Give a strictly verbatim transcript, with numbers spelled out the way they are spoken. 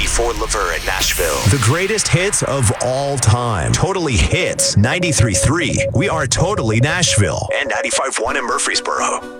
Fort Laverne at Nashville. The greatest hits of all time. Totally Hits ninety-three point three. We are Totally Nashville. And ninety-five point one in Murfreesboro.